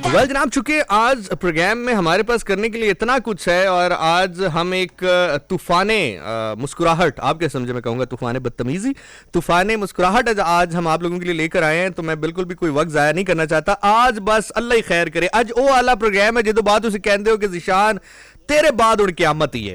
Well जनाब, चूंकि आज प्रोग्राम में हमारे पास करने के लिए इतना कुछ है और आज हम एक तूफाने मुस्कुराहट, आप क्या समझे, मैं कहूँगा तूफाने बदतमीजी, तूफाने मुस्कुराहट आज हम आप लोगों के लिए लेकर आए हैं। तो मैं बिल्कुल भी कोई वक्त ज़ाया नहीं करना चाहता। आज बस अल्लाह ही खैर करे। आज वो वाला प्रोग्राम है जो बात उसे कहते हो कि ज़िशान तेरे बाद उड़ क़यामत ही है।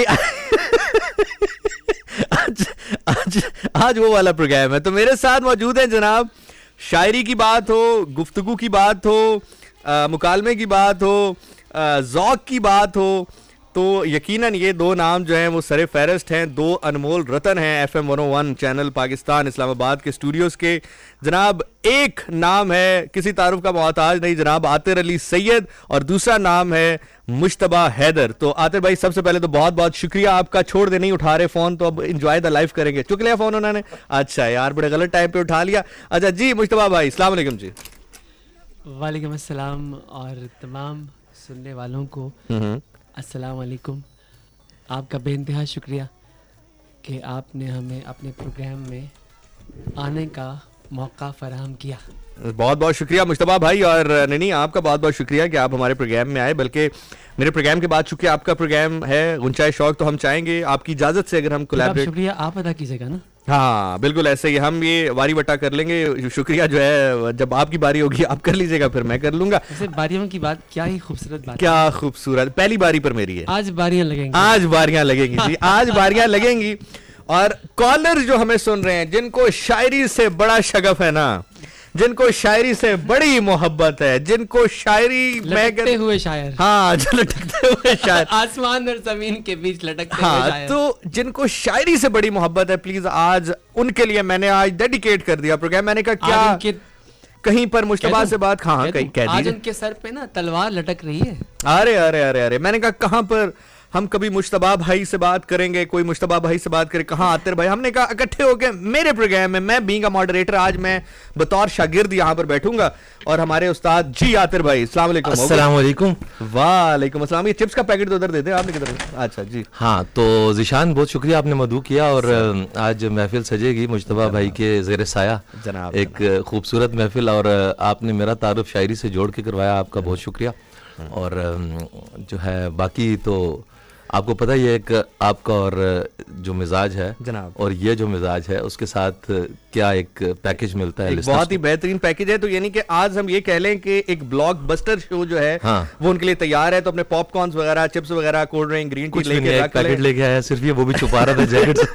आज वो वाला प्रोग्राम है। तो मेरे साथ मौजूद है जनाब, शायरी की बात हो, गुफ्तगू की बात हो, मुकालमे की बात हो, ज़ौक़ की बात हो, तो यकीनन ये दो नाम जो हैं वो सरे फहरिस्त हैं, दो अनमोल रतन हैं FM 101 चैनल पाकिस्तान इस्लामाबाद के स्टूडियोज़ के। जनाब एक नाम है किसी तारुफ का मोहताज नहीं जनाब आतिर अली सैयद, और दूसरा नाम है मुश्तबा हैदर। तो आतिर भाई सबसे पहले तो बहुत बहुत शुक्रिया आपका, छोड़ दे नहीं उठा रहे फ़ोन, तो अब इंजॉय द लाइफ करेंगे। चुक लिया फ़ोन उन्होंने? अच्छा यार, बड़े गलत टाइम पे उठा लिया। अच्छा जी मुश्तबा भाई, अस्सलाम वालेकुम जी। वालेकुम अस्सलाम, और तमाम सुनने वालों को अस्सलाम वालेकुम। आपका बेइंतहा शुक्रिया कि आपने हमें अपने प्रोग्राम में आने का मौका फराहम किया। बहुत बहुत शुक्रिया मुश्तबा भाई, और नहीं आपका बहुत बहुत शुक्रिया कि आप हमारे प्रोग्राम में आए। बल्कि मेरे प्रोग्राम के बाद चूंकि आपका प्रोग्राम है गुंचाए शौक, तो हम चाहेंगे आपकी इजाज़त से अगर हम कोलैबोरेट। शुक्रिया आप अदा कीजिएगा ना। हाँ बिल्कुल ऐसे ही, हम ये वारी वटा कर लेंगे। शुक्रिया जो है जब आपकी बारी होगी आप कर लीजिएगा, फिर मैं कर लूंगा। वैसे बारियों की बात क्या ही खूबसूरत बात, क्या खूबसूरत। पहली बारी पर मेरी है, आज बारियां लगेंगी, आज बारियां लगेंगी जी, आज बारियां लगेंगी। और कॉलर जो हमें सुन रहे हैं, जिनको शायरी से बड़ा शगफ है ना, जिनको शायरी से बड़ी मोहब्बत है, जिनको शायरी लटकते हुए शायर, हाँ जो लटकते हुए शायर आसमान और जमीन के बीच लटकते हाँ, हुए शायर, तो जिनको शायरी से बड़ी मोहब्बत है, प्लीज आज उनके लिए मैंने आज डेडिकेट कर दिया प्रोग्राम। मैंने कहा क्या कहीं पर मुश्तबा से बात, हाँ कहीं कह दी, आज उनके सर पे ना तलवार लटक रही है। अरे अरे अरे अरे, मैंने कहा कहां पर हम कभी मुश्तबा भाई से बात करेंगे, कोई मुश्तबा भाई से बात करे, कहाँ आतिर भाई। हमने कहा इकट्ठे होके मेरे प्रोग्राम में, मैं बीइंग अ मॉडरेटर आज मैं बतौर शागिर्द यहाँ पर बैठूंगा, और हमारे उस्ताद जी आतिर भाई, अस्सलाम वालेकुम। अस्सलाम वालेकुम। वालेकुम अस्सलाम। ये चिप्स का पैकेट तो उधर दे दे, आपने किधर? अच्छा जी हाँ, तो ज़िशान बहुत शुक्रिया, आपने मदू किया, और आज महफिल सजेगी मुश्तबा भाई के ज़ेर साया जनाब, एक खूबसूरत महफिल, और आपने मेरा तारुफ शायरी से जोड़ के करवाया, आपका बहुत शुक्रिया। और जो है बाकी तो आपको पता ही है एक आपका और जो मिजाज है जनाब, और ये जो मिजाज है उसके साथ क्या एक पैकेज मिलता है, एक बहुत ही बेहतरीन पैकेज है। तो यानी कि आज हम ये कह लें कि एक ब्लॉकबस्टर शो जो है हाँ, वो उनके लिए तैयार है। तो अपने पॉपकॉर्न्स वगैरह, चिप्स वगैरह, कोल्ड ड्रिंक, ग्रीन टी लेके एक पैकेट लेके आया, सिर्फ ये वो भी छुपा रहा था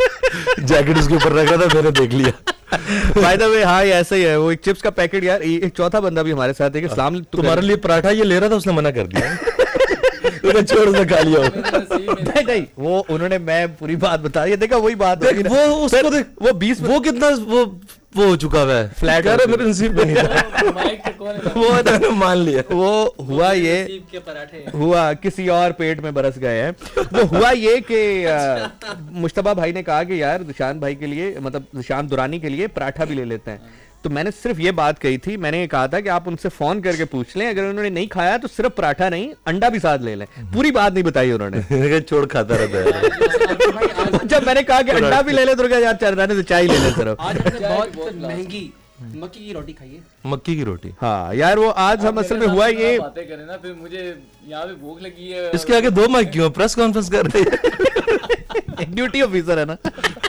जैकेट उसके ऊपर रख रहा था, मैंने देख लिया। बाय द वे हाँ ये ऐसा ही है, वो एक चिप्स का पैकेट। यार एक चौथा बंदा भी हमारे साथ है कि इस्लाम तुम्हारे लिए पराठा ये ले रहा था, उसने मना कर दिया। छोड़ दे, खा लिया। नहीं वो उन्होंने, मैं पूरी बात बता रही है, देखा वही बात देख, वो उसको देख, वो 20 वो कितना वो हो चुका है, फ्लैट है मेरे नसीब में नहीं था। वो मान लिया। वो हुआ ये, हुआ किसी और पेट में बरस गए हैं। वो हुआ ये कि मुश्तबा भाई ने कहा कि यार ज़िशान भाई के लिए, मतलब ज़िशान दुरानी के लिए पराठा भी ले लेते हैं। तो मैंने सिर्फ ये बात कही थी, मैंने ये कहा था कि आप उनसे फोन करके पूछ लें, अगर उन्होंने नहीं खाया तो सिर्फ पराठा नहीं अंडा भी साथ ले लें। पूरी बात नहीं बताई उन्होंने, छोड़ खाता रहता है। जब मैंने कहा कि अंडा भी ले ले तो क्या यार चल रहा है, चाय ले ले सिर्फ। बहुत महंगी मक्की की रोटी खाइए, मक्की की रोटी। हाँ यार वो आज हम असल में हुआ ये, बातें करें ना, फिर मुझे यहाँ पे भूख लगी है। इसके आगे दो माइक क्यों? प्रेस कॉन्फ्रेंस कर रहे हैं। ड्यूटी ऑफिसर है ना।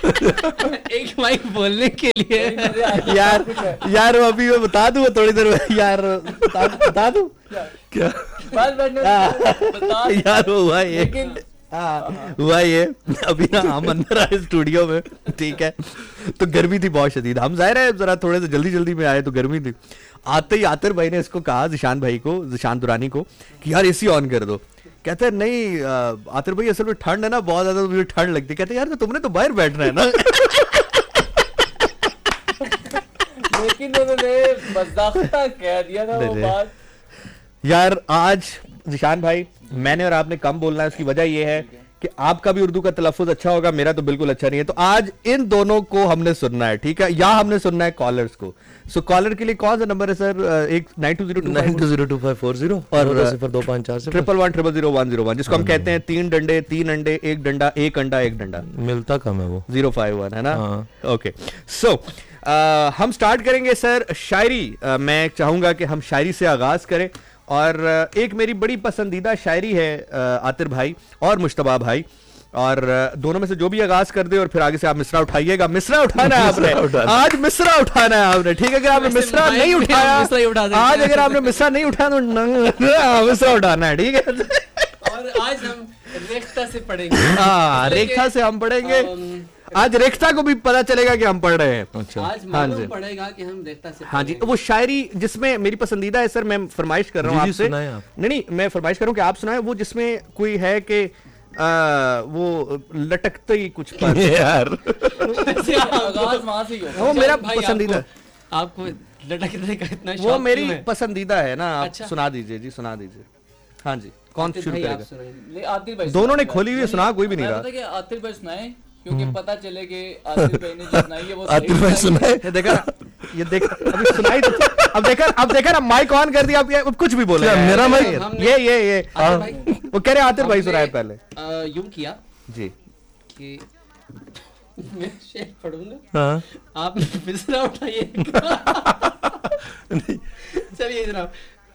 एक माइक बोलने के लिए। यार वो अभी मैं बता दूं, थोड़ी देर यार बता दूं क्या यार वो हुआ ये, हुआ ये अभी ना हम अंदर आए स्टूडियो में, ठीक है, तो गर्मी थी बहुत शदीद। हम जाहिर है जरा थोड़े से जल्दी में आए तो गर्मी थी। आते ही आतिर भाई ने इसको कहा, ज़िशान भाई को, ज़िशान दुरानी को, कि यार एसी ऑन कर दो। कहते हैं नहीं आतिर भाई असल में ठंड है ना बहुत ज्यादा, तो मुझे ठंड लगती है। कहते हैं यार तो तुमने तो बाहर बैठना है ना। लेकिन उन्होंने मज़ाक़ता कह दिया था वो बात। यार आज ज़िशान भाई, मैंने और आपने कम बोलना है, उसकी वजह ये है कि आपका भी उर्दू का तलफ़ुज़ अच्छा होगा, मेरा तो बिल्कुल अच्छा नहीं है। तो आज इन दोनों को हमने सुनना है, ठीक है, या हमने सुनना है कॉलर्स को। सो कॉलर के लिए कौन सा नंबर है सर? एक 92022540 और 0254 111000101, जिसको हम कहते हैं 3 डंडे 3 अंडे 1 डंडा 1 अंडा 1 डंडा। मिलता कम है वो 051 है ना। ओके सो हम स्टार्ट करेंगे सर शायरी। मैं चाहूंगा कि हम शायरी से आगाज करें और एक मेरी बड़ी पसंदीदा शायरी है आतिर भाई और मुश्तबा भाई, और दोनों में से जो भी आगाज कर दे और फिर आगे से आप मिसरा उठाइएगा। मिसरा उठाना है आपने, आज मिसरा उठाना है आपने, ठीक है? अगर आपने मिसरा नहीं उठाया, आज अगर आपने मिसरा नहीं उठाया तो मिसरा उठाना है, ठीक है? और आज हम रेखता से पढ़ेंगे। हाँ, रेखा से हम पढ़ेंगे। आज रेखता को भी पता चलेगा कि हम पढ़ रहे हैं। अच्छा, आज मालूम पड़ेगा कि हम रेखता से हाँ जी, वो शायरी जिसमें मेरी पसंदीदा है सर, मैं फरमाइश कर रहा हूँ जी, आपसे। सुनाएं आप। नहीं, मैं फरमाइश कर रहा हूँ कि आप सुनाएं। वो जिसमें कोई है कि वो लटकते ही कुछ पर यार आगाज वहां से ही होगा। वो मेरा भाई, पसंदीदा, आपको लटकने का इतना वो शौक मेरी क्यों है? पसंदीदा है ना। आप अच्छा। सुना दीजिए जी, सुना दीजिए। हाँ जी, कौन आतिफ शुरू भाई, आप करेगा? सुनाइए। ले आतिफ भाई दोनों ने सुनाएंगे। खोली हुई है, सुना कोई भी नहीं मैं रहा। पता कि आतिफ भाई सुनाए, क्योंकि पता चले कि आतिफ भाई ने जो सुनाई है वो सही आतिफ भाई सुनाए। ये देखा, ये देख, अभी सुनाई तो, अब देखा ना, माइक ऑन कर दिया, अब कुछ भी बोले। क्या, मेरा माइक? ये आतिफ भाई, वो कह रहे आतिर भाई हमने, सुनाए पहले यूं किया जी। कि मैं शेर पढ़ूंगा, हाँ आप मिसरा उठाइए। चलिए जनाब।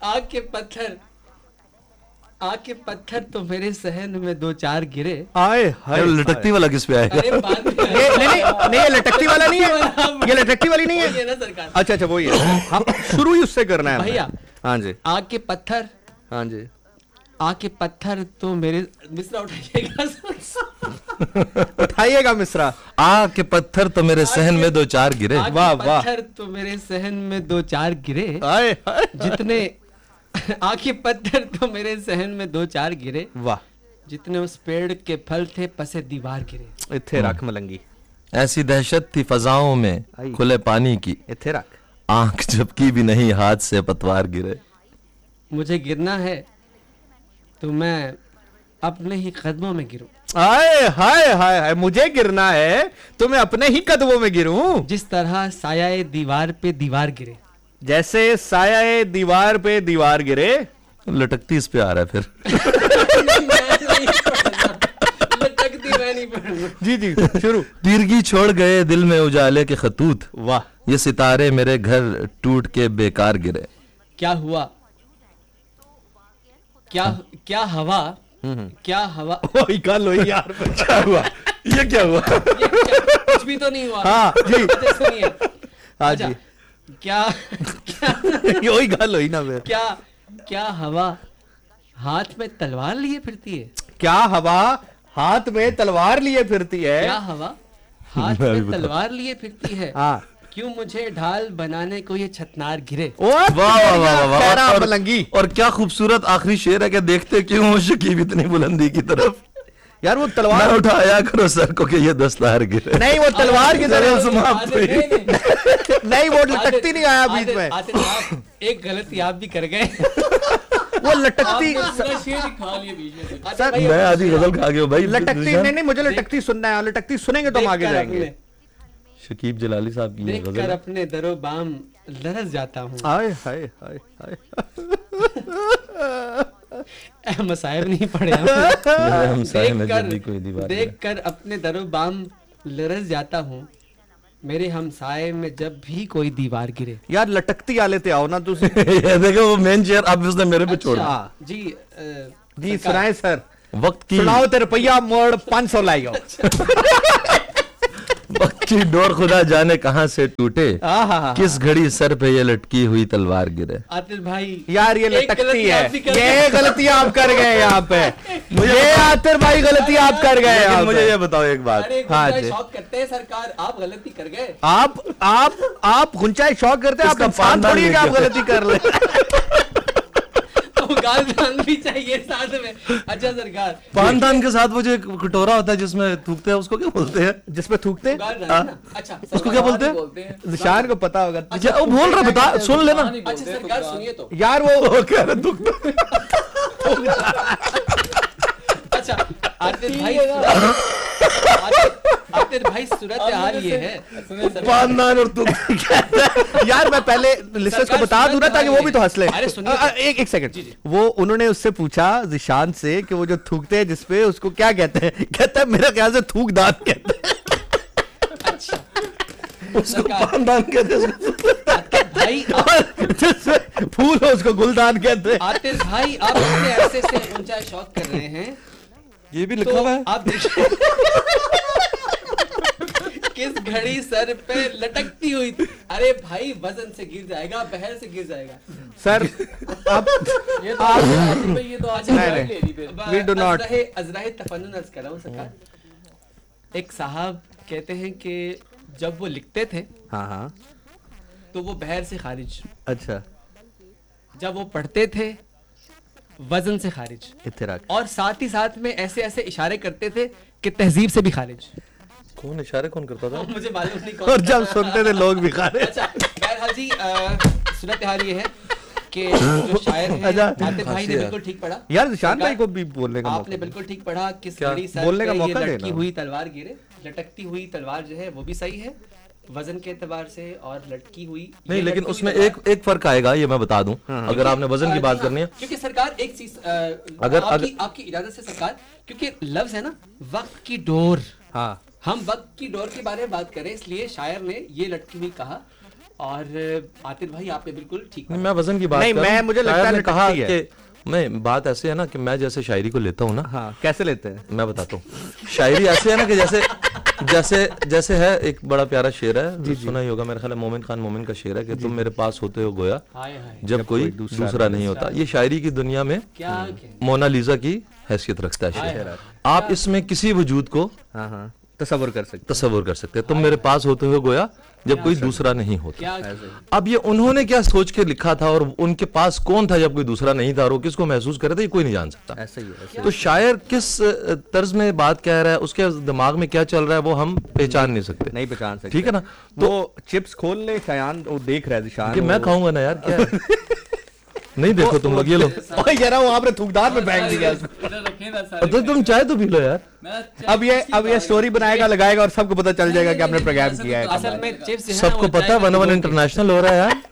आग के पत्थर तो मेरे सहन में दो चार गिरे। आए हाय, यार, लटकती वाला किस पे आएगा? अरे बाद में ये नहीं, ये लटकती वाला नहीं है, ये लटकती वाली नहीं ये है। ना सरकार। अच्छा अच्छा, वही है। हम शुरू ही उससे करना है हमें। भैया। हाँ जी, आग के पत्थर, हाँ जी। आग के पत्थर तो मेरे मिसरा उठाइएगा। उठाइएगा मिसरा। आग के पत्थर तो मेरे सहन में दो चार गिरे। आग के वाह, वाह। पत्थर तो मेरे सहन में दो चार गिरे। आए हाय, जितने आग के पत्थर तो मेरे सहन में दो चार गिरे, वाह। जितने उस पेड़ के फल थे पसे दीवार गिरे। इथे रख मलंगी, ऐसी दहशत थी फजाओं में आई। खुले पानी की, इथे रख। आंख झपकी भी नहीं हाथ से पतवार गिरे। मुझे गिरना है तो मैं अपने ही कदमों में गिरूं, आए हाय हाय हाय, मुझे गिरना है तो मैं अपने ही कदमों में गिरूं। जिस तरह साया दीवार पे दीवार गिरे। जैसे साया दीवार पे दीवार गिरे। लटकती इस पे आ रहा है फिर। जी जी, शुरू। तीरगी छोड़ गए दिल में उजाले के खतूत, वाह। ये सितारे मेरे घर टूट के बेकार गिरे। क्या हुआ, क्या हवा, क्या हवा। ओए गल हुई यार, क्या हुआ? ये क्या हुआ? कुछ भी तो नहीं हुआ। हाँ जी। अच्छा, सुनिए। हाँ अच्छा, जी, क्या वही गल हुई ना फिर। क्या हवा हाथ में तलवार लिए फिरती है? क्या हवा हाथ में तलवार लिए फिरती है? क्या हवा हाथ में तलवार लिए फिरती है? हाँ। क्यों मुझे ढाल बनाने को ये छतनार गिरे? वाह वाह वाह वाह। पैरा और- मलंगी। और क्या खूबसूरत आखिरी शेर है कि देखते क्यों हो शकीब इतनी बुलंदी की तरफ, यार वो ना तलवार उठाया करो सर को कि ये दस्तार गिरे। नहीं, वो तलवार की तरह समाप्त हुई। नहीं, वो लटकती नहीं आया बीच में। आतिफ साहब, एक गलती आप भी कर गए। वो लटकती पूरा शेर ही खा लिया बीच में से। आतिफ भाई, मैं आधी गजल खा गया भाई। लटकती नहीं, मुझे लटकती सुनना है। लटकती सुनेंगे तो हम आगे देखकर जाएंगे। अपने- शकीब जलाली साहब की ये देखकर गजल। अपने दरो बाम लरस जाता हूँ। हाय हाय हाय हाय। मसाइब नहीं पढ़े हम। मेरे हमसाये में जब भी कोई दीवार गिरे। देखकर अपने दरो बाम लरस जाता हूँ, मेरे हमसाए में जब भी कोई दीवार गिरे। यार लटकती आले ते आओ ना तुसी। ये देखो वो मेन चेयर अब उसने मेरे पे छोड़ा। हाँ। जी जी सरकार। सुनाए सर। वक्त की सुनाओ ते रुपया मोड़ 500 लाइयो। वक्त की डोर खुदा जाने कहां से टूटे, आहा। किस घड़ी सर पे ये लटकी हुई तलवार गिरे। आतिफ भाई, यार ये एक लटकती गलती है, आप भी कर ये गए। गलती आप कर गए यहाँ पे। ये आतिर भाई गलती आप कर गए यहाँ लेकिन मुझे पे। ये बताओ एक बात, अरे हाँ गुंजाइश जी। शौक करते हैं सरकार, आप गलती कर गए। आप गुंचाई शौक करते हैं, आप इसका इंसान पानदान थोड़ी है कि आप लेके। गलती कर ले। तो गाल दान भी चाहिए साथ में। अच्छा सरकार, पानदान के साथ वो जो एक कटोरा होता है जिसमें थूकते हैं उसको क्या बोलते हैं? जिसमें थूकते गाल दान है ना? अच्छा उसको क्या बोलते हैं? बोलते हैं निशान को पता होगा। अच्छा वो बोल रहा बता, सुन लेना। नहीं अच्छा बोलते सरकार तो सुनिए तो। यार वो वो कह रहे थूकते। अच्छा आतिफ भाई, आतिफ भाई सूरत हाल ये है। सुने सर, पानदान और थूक। यार मैं पहले लिस्टर्स को सरकार बता दूं ना ताकि वो भी तो हंस ले। अरे सुनिए तो। एक सेकंड। वो उन्होंने उससे पूछा जिशान से कि वो जो थूकते हैं जिसपे उसको क्या कहते हैं? कहता है मेरा ख्याल से थूकदान कहते हैं। अच्छा उसको पानदान कहते हैं। आतिफ भाई और जिससे फूल हो उसको गुलदान कहते हैं। आतिश भाई आप अपने ऐसे से ऊंचा शौक कर रहे हैं, ये भी लिखा तो हुआ है। आप देखिए किस घड़ी सर पे लटकती हुई। अरे भाई वजन से गिर जाएगा, बहर से गिर जाएगा। सर अब ये तो भाई ये तो आज नहीं, ले नहीं। ली फिर। We do not. अजराहे तफन्नुन अर्ज कर रहा हूँ सरकार। एक साहब कहते हैं कि जब वो लिखते थे हाँ हाँ तो वो बहर से खारिज, अच्छा जब वो पढ़ते थे वजन से खारिज, इतरा और साथ ही साथ में ऐसे ऐसे इशारे करते थे कि तहजीब से भी खारिज। कौन इशारे कौन करता था? मुझे मालूम नहीं कौन। और जब सुनते थे लोग भी खा रहे। अच्छा बहरहाल जी सूरत हाल ये है कि जो शायर हैं अच्छा। आतिफ भाई ने यार। बिल्कुल ठीक पढ़ा। यार निशान भाई को भी बोलने का आपने मौका बिल्कुल ठीक पढ़ा। किस क्या? घड़ी सर बोलने पे का ये मौका लटकी देना। हुई तलवार गिरे। लटकती हुई तलवार जो है वो भी सही है वजन के एतबार से, और लटकी हुई नहीं, ये लेकिन लटकी हुई उसमें तलवार- एक फर्क आएगा, ये मैं बता दूं। अगर आपने वजन की बात करनी है, क्योंकि सरकार एक चीज अगर- आपकी इजाजत से सरकार, क्योंकि लफ्ज है ना वक्त की डोर, हाँ हम वक्त की डोर के बारे में बात करें इसलिए शायर ने ये लटकी हुई कहा। और आतिफ भाई आपने बिल्कुल ठीक नहीं, मैं वजन की बात नहीं, कर रहा मैं- हूं। मुझे लगता है शायर ने कहा लटकती है। कि मैं बात ऐसे है ना कि मैं जैसे शायरी को लेता हूँ ना, हाँ कैसे लेते हैं? मैं बताता हूँ। शायरी ऐसे है ना कि जैसे जैसे जैसे है, एक बड़ा प्यारा शेर है, सुना ही होगा मेरे ख्याल है, मोमिन खान मोमिन का शेर है कि तुम मेरे पास होते हो गोया हाय हाय जब कोई दूसरा नहीं होता। ये शायरी की दुनिया में क्या कहना। मोनालिसा की हैसियत रखता है शेर। आप इसमें किसी वजूद को हाँ हाँ तसव्वुर कर सकते तस्वुर कर सकते हैं। तुम मेरे पास होते हुए गोया जब कोई दूसरा नहीं होता। क्या अब ये उन्होंने क्या सोच के लिखा था और उनके पास कौन था जब कोई दूसरा नहीं था और वो किसको महसूस कर रहे थे, ये कोई नहीं जान सकता। ऐसा ही है, ऐसा तो शायर किस तर्ज में बात कह रहा है, उसके दिमाग में क्या चल रहा है, वो हम पहचान नहीं सकते। नहीं पहचान सकते। ठीक है ना? तो चिप्स खोल ले शायान, वो देख रहा है निशान। कि मैं खाऊंगा ना यार, क्या है? नहीं देखो तुम लोग, ये लो। ओए यार वो आपने थूकदार में फेंक दिया उसको। इधर रखें ना सारे। तो तुम चाय तो पी लो यार। मैं अब ये स्टोरी बनाएगा लगाएगा और सबको पता चल जाएगा कि आपने प्रोग्राम किया है। असल में चिप्स जो है ना, सबको वो पता है चाय 1-1 में इंटरनेशनल हो रहा है यार।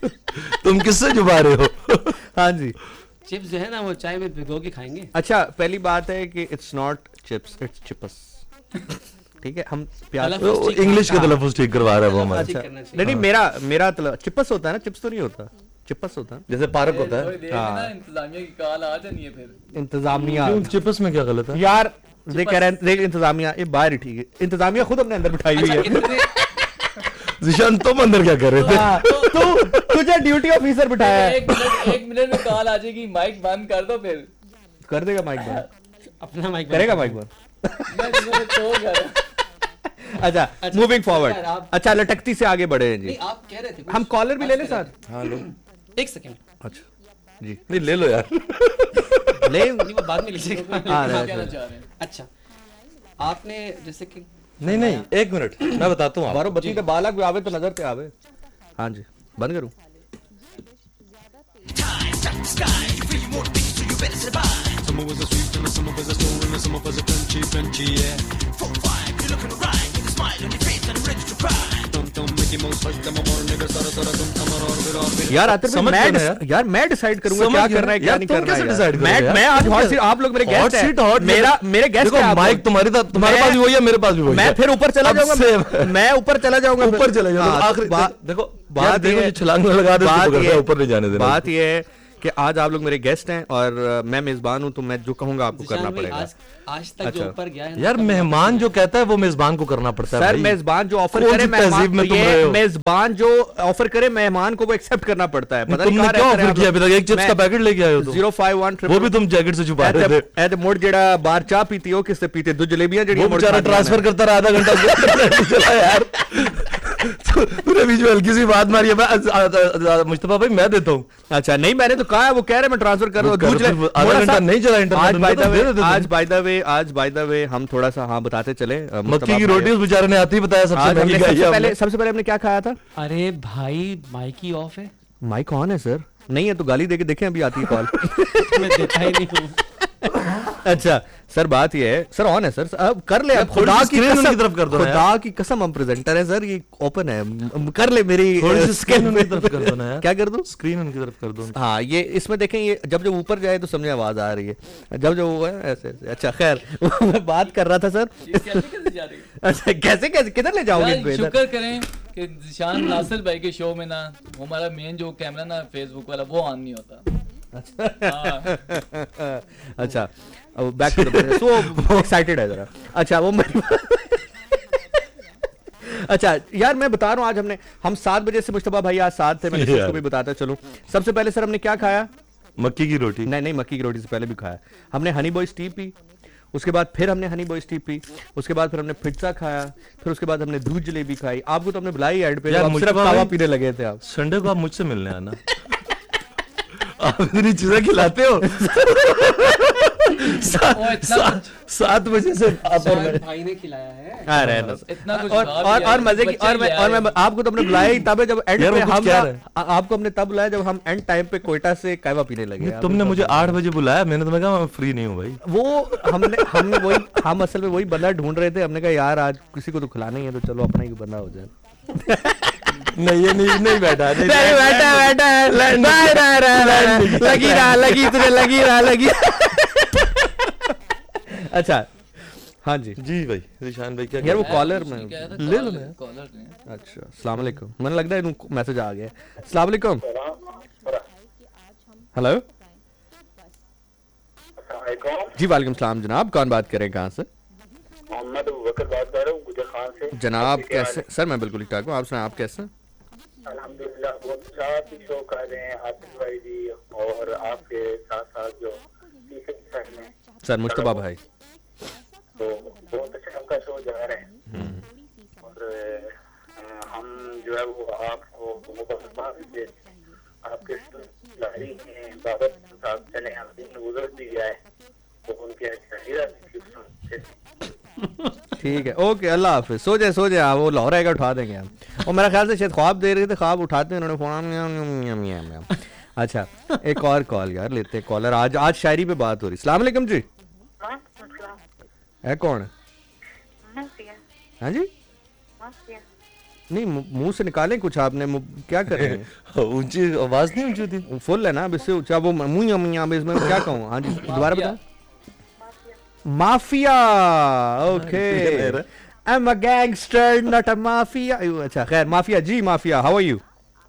तुम किससे जुबा रहे हो? हाँ जी। चिप्स जो है ना वो चाय में भिगो के खाएंगे। अच्छा पहली बात है कि it's not chips, it's chips. ठीक है, हम प्याज तलफ़ुज़ ठीक इंग्लिश के हाँ। तलफ़ुज़ ठीक करवा रहा है वो हमारे। ठीक अच्छा करना चाहिए। नहीं मेरा चिपस होता है ना, चिप्स तो नहीं होता, चिपस होता है। जैसे पार्क होता थोड़ी है। देर में ना इंतजामिया की कॉल आ जानी है फिर। इंतजामिया क्यों चिपस में क्या गलत है? यार देख कह रहे हैं, देख इंतजामिया ये बाहर ही ठीक है, इंतजामिया खुद अपने अंदर बिठाई हुई है। इतने जिशान तुम अंदर क्या कर रहे थे? हाँ, तू तुझे ड्यूटी ऑफिसर बिठाया है। एक मिनट में कॉल आ जाएगी, माइक बंद कर दो फिर। कर देगा माइक बंद, अपना माइक करेगा माइक बंद। मैं तुम्हें तो कर। अच्छा मूविंग फॉरवर्ड। यार, आप- अच्छा लटकती से आगे बढ़े हैं जी। नहीं आप कह रहे थे कुछ। हम कॉलर भी ले लें कह रहे साथ? हाँ लो। थे। एक सेकंड अच्छा जी नहीं ले लो यार। ले। नहीं वो बाद में लीजिएगा। हाँ, क्या right, कहना right. चाह रहे हैं? अच्छा आपने जैसे कि नहीं नहीं, एक मिनट मैं बताता हूँ बारो आपको। बत्ती पे बालक भी आवे तो नजर पे आवे। हाँ जी बंद करूं? यार आते समझ गए ना यार? यार मैं डिसाइड करूंगा समझ क्या गए करना है ना? क्या यार, नहीं तुम करना है कैसे यार। decide करोगे यार? मैं आज तुम हॉट क्या- सीट, आप लोग मेरे हॉट गेस्ट सीट, हैं। हॉट मेरे गेस्ट देखो हैं आप माइक लोग। तुम्हारे मैं- पास भी वही है, मेरे पास भी वही है। मैं फिर ऊपर चला अब जाऊंगा। से- मैं ऊपर चला जाऊंगा फिर। ऊपर चले जाओ। हाँ, आखिरी देखो बात बात देखो, ये- ये छलांग लगा दे बात तो ये- ऊपर नहीं जाने देना। बात ये है कि आज आप लोग मेरे गेस्ट हैं और मैं मेजबान हूं, तो मैं जो कहूंगा आपको करना निशान भाई पड़ेगा। आज तक अच्छा। जो ऊपर गया है ना, यार तब मेहमान जो कहता है वो मेजबान को करना पड़ता है सर भाई। मेजबान जो ऑफर कौन करे सी तहजीब में तुम रहे हो? मेजबान जो ऑफर करे मेहमान को वो एक्सेप्ट करना पड़ता है। पता नहीं तुमने कहाँ क्या रहते हैं ऑफर आप किया लोग। अभी तक? एक चिप्स का मैं- पैकेट लेके आए हो तुम। 051 वो भी तुम जैकेट से छुपा रहे थे। मुड़ जेड़ा बार चाह पीती हो किससे पीते? दो जलेबियां जड़ी वो बेचारा ट्रांसफर करता रहा आधा घंटा चला यार। तूने बीच में हल्की सी बात मारी है। मुस्तफा भाई मैं देता हूँ। अच्छा नहीं मैंने तो कहा है, वो कह रहे मैं ट्रांसफर कर रहा हूँ। कर दूसरे- फिर आधा थोड़ा घंटा सा- नहीं चला इंटरनेट, आज उनको बाय तो द दे वे देते आज तुम। बाय द वे हम थोड़ा सा हाँ बताते चले। मक्की की रोटी उस बेचारे ने आते ही बताया सबसे महंगी खाई है हमने। सबसे पहले हमने क्या खाया था? अरे भाई माइक ही ऑफ है। माइक ऑन है सर? नहीं है तो गाली दे के देखें, अभी आती है कॉल। मैं देता ही नहीं हूँ। अच्छा सर बात ये है, सर ऑन है सर, अब कर ले। अब थोड़ी खुदा सी की screen कसम, उनकी तरफ कर दो ना खुदा की कसम हम प्रेजेंटर है सर, ये ओपन है, कर ले मेरी थोड़ी सी स्क्रीन स्क्रीन उनकी तरफ कर दो ना यार। क्या कर दूं? स्क्रीन उनकी तरफ कर दो। हाँ ये इसमें देखें, ये जब जब ऊपर जाए तो समझे आवाज आ रही है, जब जब वो है ऐसे ऐसे। अच्छा खैर मैं बात कर रहा था सर। चीज़ कैसे कैसे जा रही है? अच्छा कैसे कैसे किधर ले जाओगे यार, इनको इधर? शुक्र करें कि जिशान नासिर भाई के शो में ना हमारा मेन जो कैमरा ना फेसबुक वाला वो ऑन नहीं होता। हाँ। अच्छा बैक टू द बिजनेस, वो एक्साइटेड है जरा। अच्छा वो अच्छा यार मैं बता रहा हूँ, आज हम 7 बजे से, मुश्तबा भाई आज 7 थे, मैंने उसको भी बताता चलो। सबसे पहले सर हमने क्या खाया? मक्की की रोटी। नहीं, मक्की की रोटी से पहले भी खाया हमने हनी बॉयज टी पी, उसके बाद फिर हमने हनी बॉयज टी पी, उसके बाद फिर हमने पिज्जा खाया, फिर उसके बाद हमने दूध जलेबी खाई। आपको तो हमने बुलाई एड पे, आप सिर्फ कावा पीने लगे थे। आप संडे को आप मुझसे मिलने आना। आप इतनी चीजें खिलाते हो। 7 बजे से भाई ने खिलाया है। इतना कुछ और मजे की, और मैं आपको तो हमने बुलाया ही तब है जब एंड पे हम आपको हमने तब बुलाया जब हम एंड टाइम पे कोयटा से कहवा पीने लगे। तुमने मुझे 8 बजे बुलाया, मैंने तुम्हें कहा मैं फ्री नहीं हूँ भाई। वो हम असल में वही बंदा ढूंढ रहे थे। हमने कहा यार आज किसी को तो खिलाना ही है, तो चलो अपना ही बंदा हो जाए। नहीं ये नहीं बैठा, लगी। अच्छा हाँ जी जी भाई रिशान भाई क्या यार वो कॉलर में ले लो ना। कॉलर ने। अच्छा अस्सलाम वालेकुम, मैंने लगता है इनको मैसेज आ गया। अस्सलाम वालेकुम। हेलो जी वालेकुम सलाम जनाब, कौन बात करें, कहाँ से? मोहम्मद अबूबकर बात कर रहा हूँ गुजर खान से। जनाब कैसे? सर मैं बिल्कुल ठीक ठाक हूँ, आप सुनाएं आप कैसे? अल्हम्दुलिल्लाह बहुत अच्छा आप भी शो कर रहे हैं, हाफिज भाई जी और आपके साथ साथ जो सर मुश्तबा भाई, तो बहुत अच्छा आपका शो जा रहा है। और हम जो है वो आपको मुबारकबाद देते हैं, आपके लारी हैं बाबा साहब चले आप दिन गुजर भी गया है, तो उनके ठीक है ओके अल्लाह हाफिज। सो जाए आप, वो लाहौर आएगा उठा देंगे हम। और मेरा ख्याल से शायद ख्वाब दे रहे थे, ख्वाब उठाते हैं उन्होंने फोन। अच्छा एक और कॉल यार लेते हैं, कॉलर आज शायरी पे बात हो रही। अस्सलाम वालेकुम जी। है कौन? हाँ जी नहीं मुंह से निकालें कुछ, आपने क्या कर रहे हैं? ऊंची आवाज नहीं ऊंची थी, फुल है ना अब इससे ऊंचा, वो मुंह इसमें क्या कहूँ? हाँ जी दोबारा बताओ। Mafia, okay I am a gangster not a mafia. अच्छा खैर mafia ji, mafia how are you?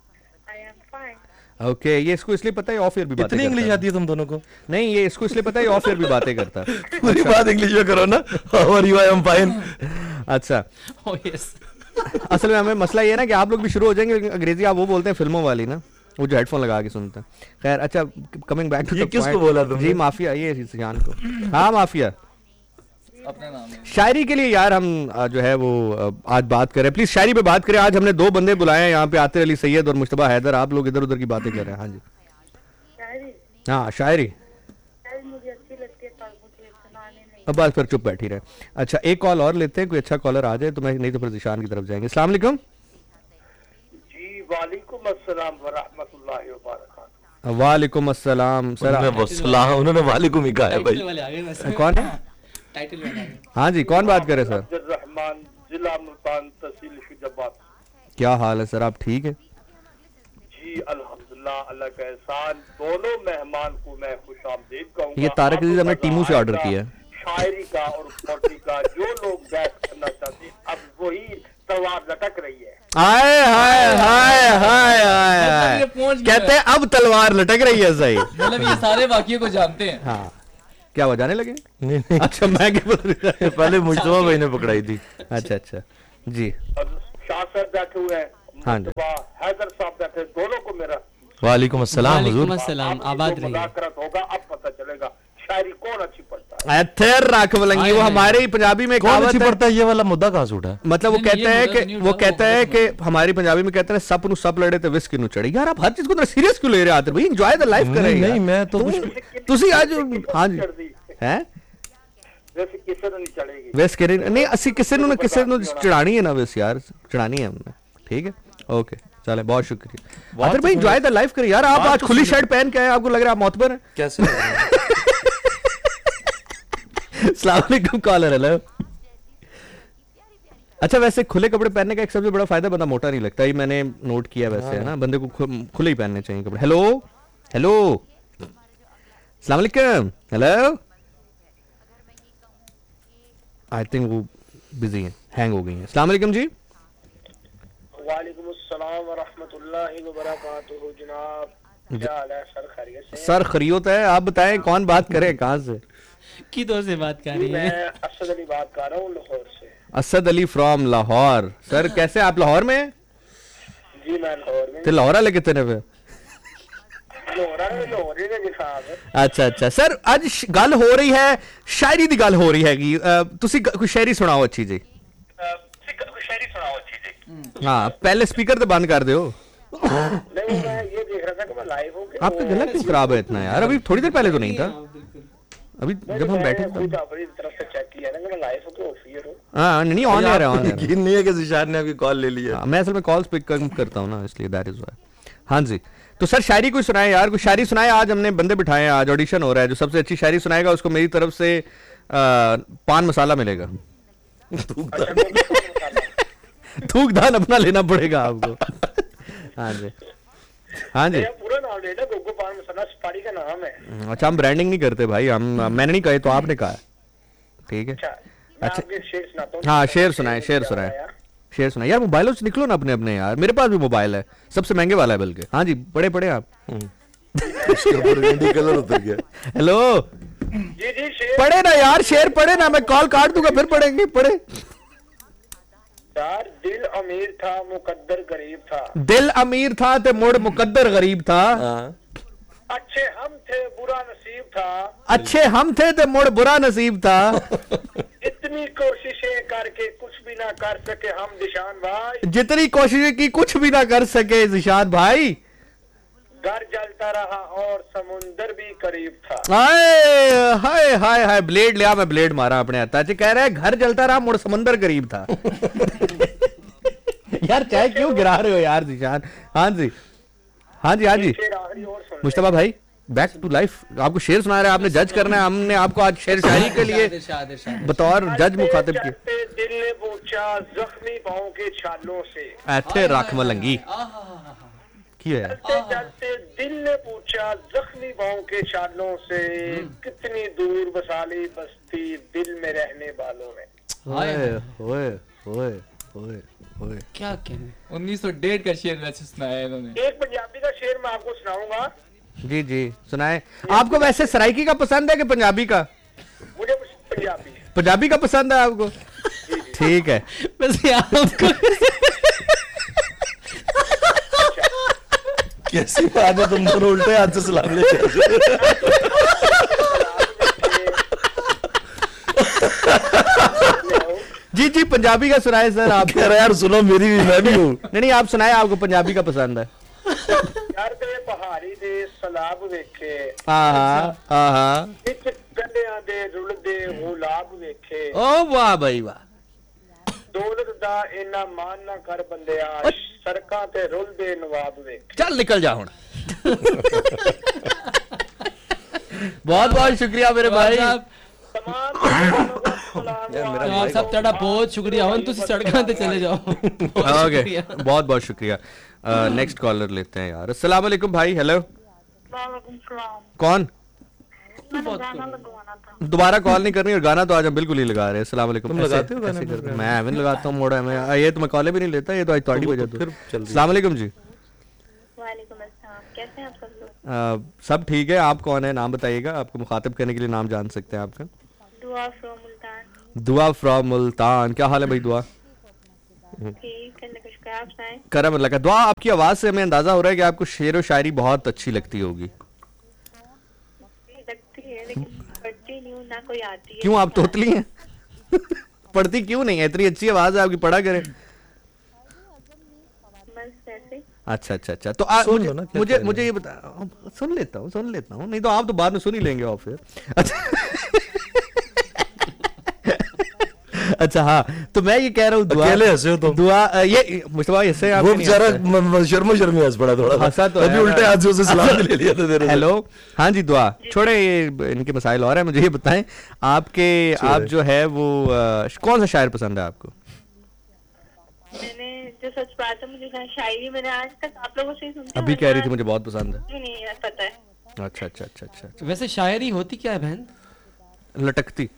Okay ये इसको इसलिए पता है ऑफ एयर भी बातें इतनी इंग्लिश आती है तुम दोनों को? नहीं ये इसको इसलिए पता है ऑफ एयर भी बातें करता है। पूरी बात इंग्लिश में करो ना। How are you? I am fine. अच्छा ओह यस। असल में हमें मसला ये है ना कि आप लोग भी शुरू हो जाएंगे अंग्रेजी, आप वो बोलते हैं फिल्मों वाली ना, वो जो हेडफोन लगा के सुनते हैं। खैर अच्छा कमिंग बैक टू ये किसको बोला तुमने? जी माफिया, ये जान को। हाँ माफिया अपने नाम है। शायरी के लिए यार हम जो है वो आज बात करें, प्लीज शायरी पे बात करें। आज हमने 2 बंदे बुलाए हैं यहाँ पे, आतिर अली सैयद और मुश्तबा हैदर। आप लोग इधर उधर की बातें कर रहे हैं। हाँ जी हाँ शायरी मुझे अच्छी लगती है पर मुझे सुनाने नहीं। अब बस फिर चुप बैठी रहे। अच्छा एक कॉल और लेते हैं, कोई अच्छा कॉलर आ जाए तो मैं, नहीं तो फिर जिशान की तरफ जाएंगे। अस्सलाम वालेकुम। जी वालेकुम अस्सलाम व रहमतुल्लाहि व बरकातहू। वालेकुम अस्सलाम। सर उन्होंने वालेकुम ही कहा है भाई। वाले आ गए वैसे, कौन है? टाइटल वाले आ गए। हाँ जी कौन बात कर रहे हैं सर? अब्दुल रहमान जिला मुल्तान तहसील शुजाबाद। क्या हाल है सर, आप ठीक है? जी अल्हम्दुलिल्लाह अल्लाह का एहसान। दोनों मेहमान को मैं खुशामदीद कहूंगा। ये तारक अजीज हमने टीमू से ऑर्डर किया है। शायरी का और पोएट्री का जो लोग बैठ करना चाहते हैं, अब वही तलवार लटक रही है। हाय हाय हाय हाय हाय, कहते हैं अब तलवार लटक रही है। सही मतलब ये सारे वाकियों को जानते हैं। हाँ क्या वो जाने लगे? नहीं अच्छा मैं क्या बोल रहा था? पहले मुश्तबा भाई ने पकड़ाई थी। अच्छा जी और शाह साहब बैठे हुए हैं, हाँ जी। मुस्तफा हैदर साहब बैठे, दोनों को मेरा वालेकुम अस्सलाम हुजूर। वालेकुम अस्सलाम, आबाद रहिए। मुदाकरत होगा, अब पता चलेगा शायरी कौन अच्छी पढ़ता है। अथर राख बलंगी, वो हमारे ही पंजाबी में कौन कहावत अच्छी है। पड़ता है? ये वाला मुद्दा कहाँ से उठा? मतलब वो नहीं, कहता ये है मुद्दा कि नहीं वो उठा, कहता वो है गलत कि हमारी पंजाबी में कहते हैं सप नु सप लड़े तो विस्की नु चढ़ी। यार आप हर चीज को सीरियस क्यों ले रहे आते भाई? एंजॉय द लाइफ कर रहे हैं। नहीं मैं तो कुछ ਤੁਸੀਂ ਅੱਜ हाँ जी चढ़ दी हैं वैसे किसी ने नहीं चढ़ेगी। वेस करे नहीं ਅਸੀਂ ਕਿਸੇ ਨੂੰ ਨਾ ਕਿਸੇ ਨੂੰ ਚੜਾਣੀ ਹੈ ਨਾ वेस यार चढ़ानी है हमने। ठीक है ओके चले बहुत शुक्रिया। आदिर भाई एंजॉय द लाइफ करिए यार। आप आज खुली शर्ट पहन के आए, आपको लग रहा है आप मोतबर हैं? कैसे लग रहा है? अस्सलाम वालेकुम कॉलर। हेलो। अच्छा वैसे खुले कपड़े पहनने का एक सबसे बड़ा फायदा, बंदा मोटा नहीं लगता। ये मैंने नोट किया वैसे है ना, बंदे को खुले ही पहनने चाहिए कपड़े। हेलो हेलो अस्सलाम वालेकुम। हेलो आई थिंक वो बिजी है, हैंग हो गई है। अस्सलाम वालेकुम जी। वालेकुम अस्सलाम व रहमतुल्लाहि व बरकातुहू। जनाब क्या हाल है सर, खैरियत से? सर खैरियत है, आप बताएं कौन बात करे, कहाँ से? किधर से बात कर रही मैं है? असद अली बात कर रहा हूँ लाहौर से। असद अली फ्रॉम लाहौर। सर कैसे आप लाहौर में हैं? जी मैं लाहौर में। ਤੇ ਲਾਹੌਰ ਵਾਲੇ ਕਿੱਥੇ ਨੇ ਫਿਰ? लाहौर ने दिखा ਅੱਛਾ ਅੱਛਾ ਸਰ, ਅੱਜ ਗੱਲ ਹੋ ਰਹੀ ਹੈ ਸ਼ਾਇਰੀ ਦੀ ਗੱਲ ਹੋ ਰਹੀ ਹੈਗੀ। ਤੁਸੀਂ ਕੋਈ ਸ਼ਾਇਰੀ ਸੁਣਾਓ ਅੱਛੀ ਜੀ। शायरी सुनाओ अच्छी जी। हाँ पहले स्पीकर तो बंद कर दो। नहीं मैं ये देख रहा था कि मैं लाइव हूँ कि आपका गला क्यों खराब है इतना यार? अभी थोड़ी देर पहले तो नहीं था, अभी जब हम बैठे थे। खुद अपनी तरफ से चेक किया ना कि मैं लाइव हूँ कि ऑफ एयर हूँ। हाँ नहीं ऑन एयर है, ऑन एयर। यकीन नहीं है कि जिशान ने अभी कॉल ले लिया। मैं असल में कॉल्स पिक करता हूँ ना, इसलिए दैट इज व्हाई। हाँ जी, तो सर शायरी कोई सुनाए यार, कोई शायरी सुनाए। आज हमने बंदे बिठाए हैं, आज ऑडिशन हो रहा है। जो सबसे अच्छी शायरी सुनाएगा उसको मेरी तरफ से पान मसाला मिलेगा। थूक दान अपना लेना पड़ेगा आपको। हाँ जी हाँ जी। मेरा पूरा नाम ले लो, गोगो पान मसाला सुपारी का नाम है। अच्छा हम ब्रांडिंग नहीं करते भाई, हम मैंने नहीं कहे तो आपने कहा है, ठीक है। अच्छा मैं आपके शेर सुनाता हूँ। हाँ शेर सुनाए, शेर सुनाए, शेर सुनाए यार। मोबाइलों से निकलो ना अपने अपने यार, मेरे पास भी मोबाइल है, सबसे महंगे वाला है बल्कि। हाँ जी पढ़े पढ़े आप। उसके ऊपर मेहंदी कलर उतर गया। हेलो जी जी शेर। पढ़े ना यार, शेर पढ़े ना, मैं कॉल काट दूंगा फिर पढ़ेंगे। पढ़े। यार दिल अमीर था मुकद्दर गरीब था। दिल अमीर था ते मुड़ मुकद्दर गरीब था। अच्छे हम थे बुरा नसीब था। अच्छे हम थे ते मुड़ बुरा नसीब था। इतनी कोशिशें करके कुछ भी ना कर सके हम दिशान भाई। जितनी कोशिशें की कुछ भी ना कर सके जिशान भाई। घर जलता रहा और समुंदर भी करीब था। हाय हाय हाय हाय, ब्लेड लिया, मैं ब्लेड मारा अपने हाथ से। कह रहा है घर जलता रहा मुड़ समंदर करीब था। यार चाय क्यों गिरा रहे हो यार जिशान? हाँ जी हाँ जी हाँ जी। शेर आखिरी और सुन। मुश्तबा भाई बैक टू लाइफ, आपको शेर सुना रहे हैं, आपने जज करना है। हमने आपको आज शेर शायरी के लिए बतौर जज मुखातिब किया। चलते दिल ने पूछा जख्मी पाँव के छालों से। ऐथे रख मलंगी की है। चलते चलते दिल ने पूछा जख्मी पाँव के छालों से, कितनी दूर बसाली बस्ती दिल में रहने वालों ने। ओए ओए ओए ओए ओए। क्या कहने? 1901 का शेर वैसे सुनाया इन्होंने। एक पंजाबी का शेर मैं आपको सुनाऊंगा। जी जी सुनाए। आपको वैसे सराइकी का पसंद है कि पंजाबी का? मुझे पंजाबी। पंजाबी का पसंद है आपको? ठीक है। वैसे आपको कैसी बात है, तुम दोनों उल्टे हाथ से सलाम लेते। जी जी पंजाबी का सुनाए सर। आप कह रहे यार सुनो मेरी भी, मैं भी हूँ। नहीं आप सुनाए, आपको पंजाबी का पसंद है। यार ते पहाड़ी दे सलाब वेखे। हाँ हाँ। विच गलियां दे रुलदे गुलाब वेखे। ओ वाह भाई वाह। दौलत दा इन्ना मान ना कर बंदिया, सड़कां ते रुलदे नवाब वेखे। चल निकल जा हुण। बहुत बहुत शुक्रिया मेरे भाई। तमाम सलाम जवाब साहब ਤੁਹਾਡਾ ਬਹੁਤ ਸ਼ੁਕਰੀਆ। ਹੁਣ ਤੁਸੀਂ ਸੜਕਾਂ ਤੇ ਚਲੇ ਜਾਓ। ओके बहुत बहुत शुक्रिया। नेक्स्ट कॉलर लेते हैं यार। अस्सलाम वालेकुम भाई। हेलो वालेकुम सलाम। कौन? मैंने गाना लगवाना था। दोबारा कॉल नहीं करनी, और गाना तो आज हम बिल्कुल ही लगा रहे हैं। अस्सलाम वालेकुम। तुम लगाते हो गाना? मैं एवन लगाता हूँ मोड़ा में। ये तो मैं कॉलें भी नहीं लेता, ये तो आज थोड़ी वजह। फिर चल अस्सलाम वालेकुम जी। वालेकुम अस्सलाम। कैसे हैं आप सब लोग? सब ठीक है। आप कौन है, नाम बताइएगा। आपको मुखातिब करने के लिए नाम जान सकते हैं आपका? दुआ फ्रॉम मुल्तान। दुआ फ्रॉम मुल्तान। क्या हाल है भाई दुआ? ठीक है, नमस्कार। आप सुनाएं। करम अल्लाह का। दुआ आपकी आवाज से हमें अंदाजा हो रहा है कि आपको शेर व शायरी बहुत अच्छी लगती होगी। लगती है लेकिन पढ़ती नहीं हूँ, ना कोई आती है। क्यों आप तोतली हैं? पढ़ती क्यों नहीं है? इतनी अच्छी आवाज है आपकी, पढ़ा करें। बस ऐसे। अच्छा अच्छा अच्छा। तो सुन लो ना क्या मुझे कह रहे मुझे ये बता। सुन लेता हूँ, नहीं तो आप तो बाद में सुन ही लेंगे और फिर। अच्छा हाँ, तो मैं ये कह रहा हूँ दुआ। अकेले हंसे हो तुम? दुआ ये मुश्तबा ऐसे आप वो बेचारा शर्मी हंस पड़ा थोड़ा। हंसा तो अभी है। उल्टे हाथ से उसे सलाम भी ले लिया था तेरे से। हेलो हाँ जी दुआ छोड़े, ये इनके मसाइल और है। मुझे ये बताएं आपके आप जो है वो कौन सा शायर पसंद है आपको? मैंने जो सच बात है, मुझे शायरी मैंने आज तक आप लोगों से ही सुनती हूँ। अभी कह रही थी मुझे बहुत पसंद है। नहीं पता है। अच्छा अच्छा अच्छा अच्छा। वैसे शायरी होती क्या है बहन? लटकती।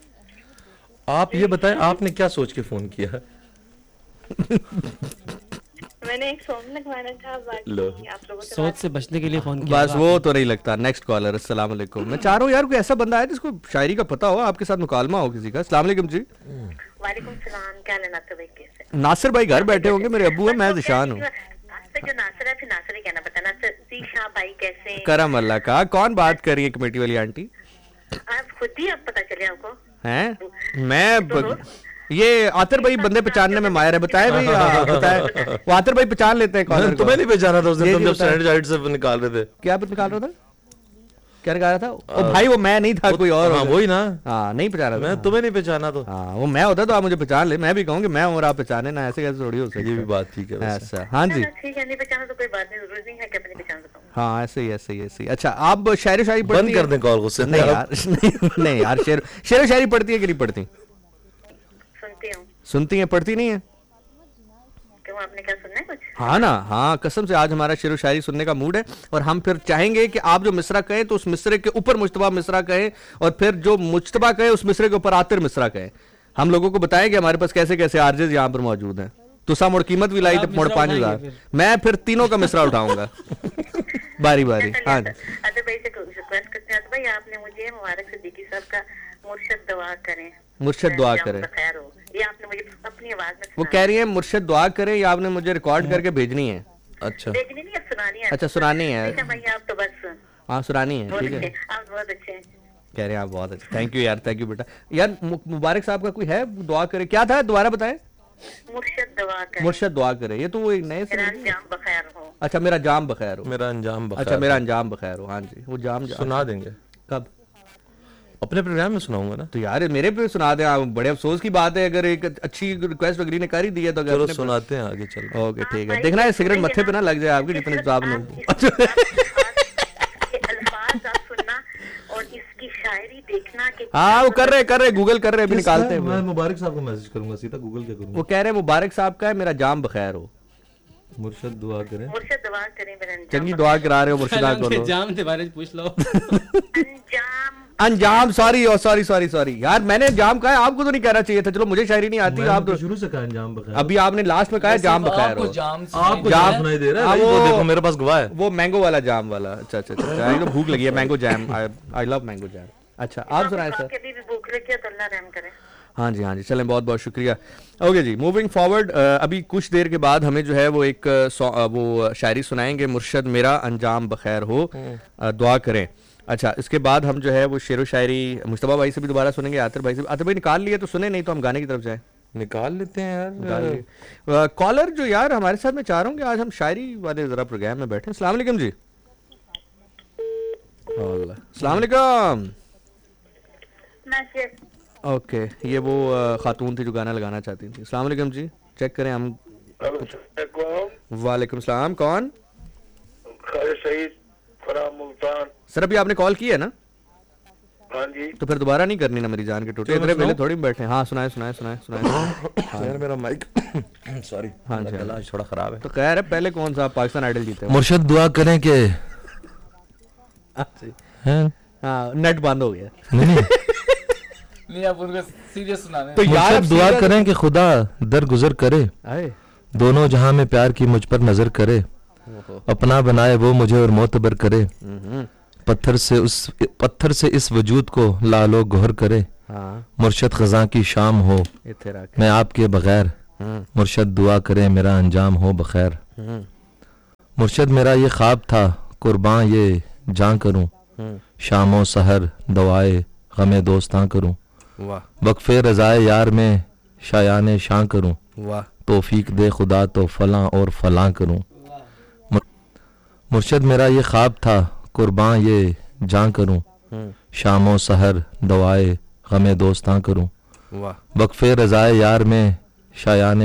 आप ये बताएं आपने क्या सोच के फोन किया? मैंने एक सॉन्ग लगवाना था, लो। बाकी आप लोगों से सोच से बचने के लिए फोन किया बस वो तो नहीं लगता। नेक्स्ट कॉलर, अस्सलाम वालेकुम। मैं चाह रहा हूँ यार कोई ऐसा बंदा है जिसको शायरी का पता हो, आपके साथ मुकालमा हो किसी का। अस्सलाम वालेकुम जी। वालेकुम सलाम, क्या लेना था भाई? कैसे नासिर भाई घर बैठे होंगे, मेरे अब्बू है, मैं जिशान हूँ। जो नासिर है, फिर नासिर ही कहना पता। नासिर शाह भाई कैसे? करम अल्लाह का। कौन बात कर रही है कमेटी वाली आंटी? आप खुद ही अब पता चले आपको। हैं मैं ये आतर भाई बंदे पहचानने में माहिर है। बताए भाई, बताए वो आतर भाई पहचान लेते हैं कॉलर को। तुम्हें नहीं पहचाना था उस दिन, जी, तुम जी, जब बताएं। स्टैंडर्ड साइड से निकाल रहे थे। क्या निकाल रहा था? क्या निकाल रहा था? ओ भाई वो मैं नहीं था, कोई और हाँ होगा। वही ना, हाँ नहीं पहचाना था। मैं तुम्हें नहीं पहचाना तो। हाँ वो मैं होता तो आप मुझे पहचान ले, मैं भी कहूँ कि मैं हूँ और आप पहचाने ना, ऐसे कैसे थोड़ी हो सकती ये भी बात ठीक है वैसे। ऐसा। हाँ जी, ठीक है, नहीं पहचाना तो कोई बात नहीं, जरूरी नहीं है कि अपनी पहचान बताऊं। हाँ ऐसे ही ऐसे ही ऐसे ही। अच्छा आप शायरी शायरी पढ़ती बंद कर दें कॉल गुस्से नहीं यार नहीं यार, शेर शायरी पढ़ती है कि नहीं पढ़ती? सुनती हूँ। सुनती है, पढ़ती नहीं है? क्यों, आपने क्या सुनना है कुछ? हाँ ना, हाँ कसम से आज हमारा शेर व शायरी सुनने का मूड है। और हम फिर चाहेंगे कि आप जो मिसरा कहें तो उस मिसरे के ऊपर मुश्तबा मिसरा कहें, और फिर जो मुश्तबा कहे उस मिसरे के ऊपर आतिर मिसरा कहें। हम लोगों को बताएं कि हमारे पास कैसे कैसे आर्जेज यहाँ पर मौजूद हैं। तुसा मुड़ कीमत भी लाई तो मुड़ 5,000, मैं फिर तीनों का मिसरा उठाऊंगा बारी बारी। हाँ जी, अदर भाई से रिक्वेस्ट करते हैं, भाई आपने मुझे मुबारक सिद्दीकी साहब का मुर्शद दुआ करें, मुर्शद दुआ करें। खैर हो, ये आपने मुझे अपनी आवाज में वो कह रही है मुर्शद दुआ करें, या आपने मुझे रिकॉर्ड करके भेजनी है? अच्छा देखनी नहीं, अब सुनानी है। अच्छा सुनानी है। ठीक है भाई, आप तो बस हाँ सुनानी है, बहुत ठीक अच्छे, है। आप बहुत अच्छे हैं। कह रहे हैं आप बहुत अच्छे। थैंक यू यार, थैंक यू बेटा। यार मुबारक साहब का कोई है दुआ करे, क्या था दोबारा बताएं? मुर्शद दुआ करें, मुर्शद दुआ करे, ये तो वो एक नए से। मेरा अंजाम बखैर हो। अच्छा मेरा जाम बखैर हो। मेरा अंजाम बखैर। अच्छा मेरा अंजाम बखैर हो। हाँ जी, वो जाम सुना देंगे कब? अपने प्रोग्राम में सुनाऊंगा ना। तो यार मेरे पे सुना दें आप, बड़े अफसोस की बात है। अगर एक अच्छी रिक्वेस्ट अगली ने कर ही दी है तो चलो सुनाते हैं आगे चल। ओके ठीक है। देखना है सिगरेट मत्थे पे ना लग जाए आपके, जितने जवाब ने। अल्फाज आप सुनना और इसकी शायरी देखना कि हाँ वो कर रहे गूगल कर रहे, अभी निकालते हैं। मैं मुबारक साहब को मैसेज करूंगा, सीधा गूगल क्या करूंगा। वो कह रहे हैं मुबारक साहब का है मेरा जाम बखैर हो। मुर्शद दुआ करें। मुर्शद दुआ करें, मेरा चंगी दुआ करा रहे हो मुर्शिदा को। जाम थे बारे पूछ लो। अंजाम अंजाम, सॉरी सॉरी यार, मैंने जाम कहा है, आपको तो नहीं कहना चाहिए था। चलो मुझे शायरी नहीं आती, आप तो शुरू से कहा अंजाम बखैर। अभी आपने लास्ट में कहा है जाम बखैर आपको हो। जाम आपको जाम जाम सुनाई दे रहा है हाँ, भाई, वो वो- देखो मेरे पास गवाह है। वो मैंगो वाला जाम वाला। अच्छा अच्छा अच्छा, ये तो भूख लगी है। Mango jam, I love mango jam. अच्छा आप सुनाए सर। आपके अभी भी भूख लगी है तो अल्लाह रहम करे। हाँ जी चलें, बहुत बहुत शुक्रिया। ओके जी, मूविंग फॉरवर्ड। अभी कुछ देर के बाद हमें जो है वो एक वो शायरी सुनाएंगे, मुर्शद मेरा अंजाम बखैर हो, दुआ करें। अच्छा इसके बाद हम जो है वो शेर व शायरी मुस्तफा भाई से भी दोबारा सुनेंगे, आतिर भाई से। आतिर भाई निकाल लिए तो सुने, नहीं तो हम गाने की तरफ जाए। निकाल लेते हैं यार। कॉलर जो यार हमारे साथ, मैं चाह रहा हूँ कि आज हम शायरी वाले जरा प्रोग्राम में बैठे। अस्सलाम वालेकुम जी। अस्सलाम वालेकुम। ओके ये वो खातून थी जो गाना लगाना चाहती थी। अस्सलाम वालेकुम जी, चेक करें हम। वालेकुम सलाम, कौन? सईद फराम मुल्तान। सर अभी आपने कॉल की है ना? हाँ जी। तो फिर दोबारा नहीं करनी ना मेरी जान के टूटे। इतने पहले थोड़ी बैठे। हाँ सुनाए सुनाए सुनाए सुनाए। यार मेरा माइक सॉरी, हाँ जी, गला आज थोड़ा खराब है। तो खैर है, पहले कौन सा पाकिस्तान आइडल जीते? मुर्शद दुआ करें कि हैं? हाँ नेट बंद हो गया। नहीं, आप उनको सीरियस सुनाने। तो यार मुर्शद दुआ करें कि खुदा दर गुजर करे, आए दोनों जहां में प्यार की मुझ पर नजर करे, अपना बनाए वो मुझे और मोतबर करे, पत्थर से इस वजूद को लालो गोहर करे, हाँ मुर्शद खजा की शाम हो ये तेरा मैं आपके बगैर, मुर्शद दुआ करे मेरा अंजाम हो बखैर। मुर्शद मेरा ये ख्वाब था कुर्बान ये जान करूं, शामो सहर दवाए गमे दोस्तां करूं, वाह वक्फे रजाए यार में शायाने शां करूं, वाह तौफीक दे खुदा तो फलां और फलां करूं। मुर्शद मेरा ये ख्वाब था कुर्बान ये जान करूं, शामो सहर दवाए गमे दोस्तां करूं, वाह वक्फे रजाए यार में शायाने